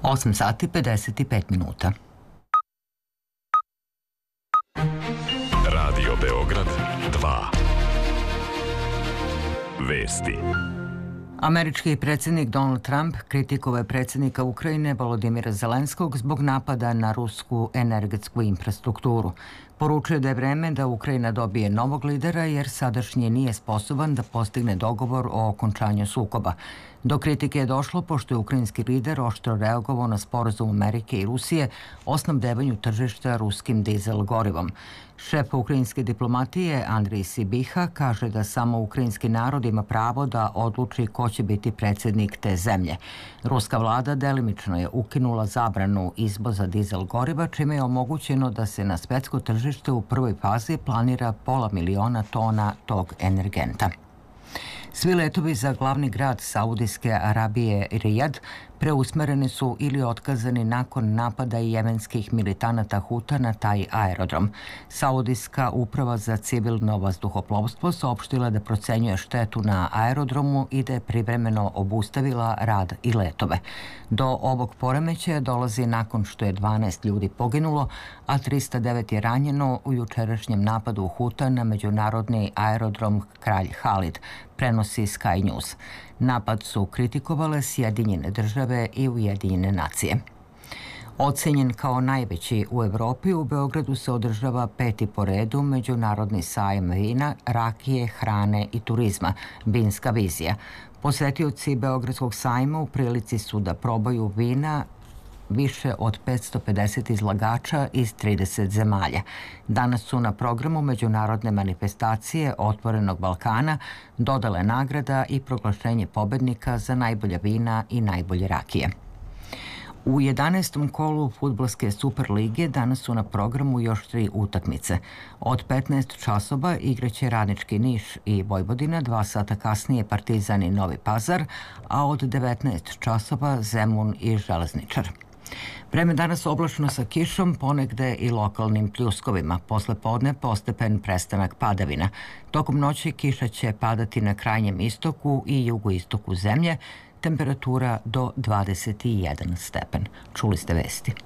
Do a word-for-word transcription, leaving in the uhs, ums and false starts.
osam sati pedeset pet minuta. Radio Beograd dva. Vesti. Američki predsjednik Donald Trump kritikovao je predsjednika Ukrajine Volodimira Zelenskog zbog napada na rusku energetsku infrastrukturu. Poručuje da je vreme da Ukrajina dobije novog lidera jer sadašnji nije sposoban da postigne dogovor o okončanju sukoba. Do kritike je došlo pošto je ukrajinski lider oštro reagovao na sporazum Amerike i Rusije o snabdevanju tržišta ruskim dizel gorivom. Šef ukrajinske diplomatije Andrej Sibiha kaže da samo ukrajinski narod ima pravo da odluči ko će biti predsjednik te zemlje. Ruska vlada delimično je ukinula zabranu izvoza dizel goriva, čime je omogućeno da se na svetsko tržište u prvoj fazi planira pola miliona tona tog energenta. Svi letovi za glavni grad Saudijske Arabije, Rijad, preusmereni su ili otkazani nakon napada jemenskih militanata Huta na taj aerodrom. Saudijska uprava za civilno vazduhoplovstvo saopštila da procenjuje štetu na aerodromu i da je privremeno obustavila rad i letove. Do ovog poremećaja dolazi nakon što je dvanaest ljudi poginulo, a trista devet je ranjeno u jučerašnjem napadu Huta na međunarodni aerodrom Kralj Halid, prenosi Sky News. Napad su kritikovale Sjedinjene države i Ujedinjene nacije. Ocenjen kao najveći u Evropi, u Beogradu se održava peti po redu međunarodni sajam vina, rakije, hrane i turizma, Vinska vizija. Posetioci Beogradskog sajma u prilici su da probaju vina više od petsto pedeset izlagača iz trideset zemalja. Danas su na programu međunarodne manifestacije Otvorenog Balkana, dodele nagrada i proglašenje pobednika za najbolja vina i najbolje rakije. U jedanaestom kolu fudbalske Superlige danas su na programu još tri utakmice. Od petnaest časova igraće Radnički Niš i Vojvodina, dva sata kasnije Partizan i Novi Pazar, a od devetnaest časova Zemun i Železničar. Vreme danas oblačno sa kišom, ponegde i lokalnim pljuskovima. Posle podne postepen prestanak padavina. Tokom noći kiša će padati na krajnjem istoku i jugoistoku zemlje, temperatura do dvadeset jedan stepen. Čuli ste vesti.